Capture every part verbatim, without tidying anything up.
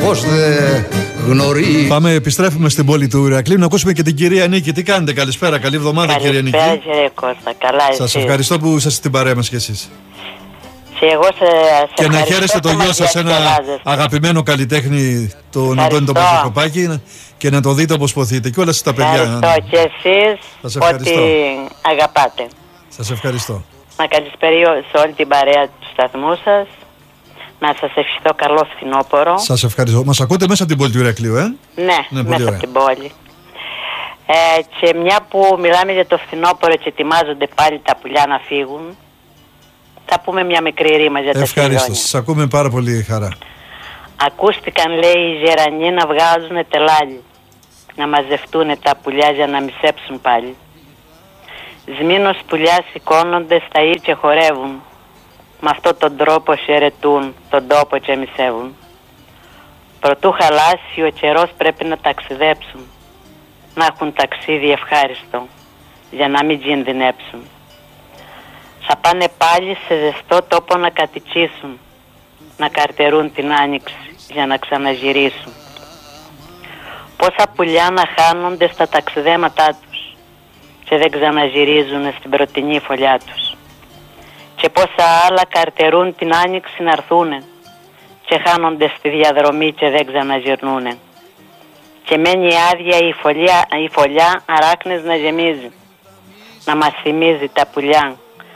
πως δεν γνωρίζει. Πάμε, επιστρέφουμε στην πόλη του Ηρακλείου να ακούσουμε και την κυρία Νίκη. Τι κάνετε, καλησπέρα, καλή εβδομάδα κυρία Νίκη. Καλησπέρα κύριε Κώστα, καλά εσείς. Σας ευχαριστώ που είσαστε στην παρέα μας κι εσείς. Και, εγώ σε, σε και να χαίρεστε το γιο σας, ένα αγαπημένο καλλιτέχνη, τον Αντώνη τον Παπακοπάκη, και να το δείτε όπως ποθείτε. Και όλα σας τα παιδιά. Ευχαριστώ και εσείς ότι αγαπάτε. Σας ευχαριστώ. Να καλησπέριω σε όλη την παρέα του σταθμού σας. Να σας ευχηθώ καλό φθινόπωρο. Σας ευχαριστώ. Μας ακούτε μέσα από την πόλη του Ηρακλείου, ε? Ναι, ναι μέσα από την πόλη. Ε, και μια που μιλάμε για το φθινόπωρο και ετοιμάζονται πάλι τα πουλιά να φύγουν, θα πούμε μια μικρή ρήμα για τα χιλιόνια. Ευχαριστώ. Σας ακούμε πάρα πολύ χαρά. Ακούστηκαν, λέει, οι γερανοί να βγάζουν τελάλι, να μαζευτούν τα πουλιά για να μισέψουν πάλι. Σμήνος πουλιά σηκώνονται στα ήλ και χορεύουν. Με αυτόν τον τρόπο χαιρετούν τον τόπο και μισεύουν. Προτού χαλάσει ο καιρός πρέπει να ταξιδέψουν, να έχουν ταξίδι ευχάριστο για να μην κινδυνέψουν. Θα πάνε πάλι σε ζεστό τόπο να κατοικήσουν, να καρτερούν την άνοιξη για να ξαναγυρίσουν. Πόσα πουλιά να χάνονται στα ταξιδέματά τους και δεν ξαναγυρίζουν στην πρωτινή φωλιά τους. Και πόσα άλλα καρτερούν την άνοιξη να έρθουνε και χάνονται στη διαδρομή και δεν ξαναγυρνούνε. Και μένει άδεια η φωλιά, η φωλιά αράχνες να γεμίζει, να μας θυμίζει τα πουλιά.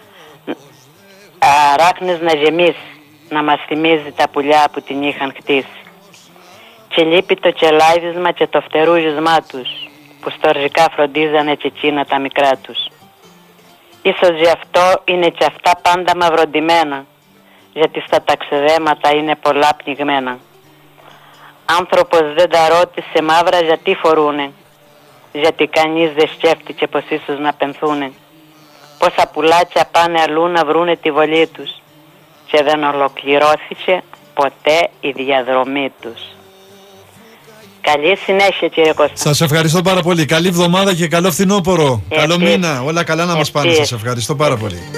Αράχνες να γεμίσει, να μας θυμίζει τα πουλιά που την είχαν χτίσει. Και λείπει το κελάιδισμα και το φτερούγισμά τους, που στοργικά φροντίζανε και εκείνα τα μικρά τους. Ίσως γι' αυτό είναι και αυτά πάντα μαυροντημένα, γιατί στα ταξιδέματα είναι πολλά πνιγμένα. Άνθρωπος δεν τα ρώτησε μαύρα γιατί φορούνε, γιατί κανείς δεν σκέφτηκε πως ίσως να πενθούνε. Πόσα πουλάκια πάνε αλλού να βρούνε τη βολή τους και δεν ολοκληρώθηκε ποτέ η διαδρομή τους. Καλή συνέχεια κύριε Κώστα. Σας ευχαριστώ πάρα πολύ. Καλή εβδομάδα και καλό φθινόπωρο. Καλό μήνα. Όλα καλά να μας πάνε. Σας ευχαριστώ πάρα πολύ.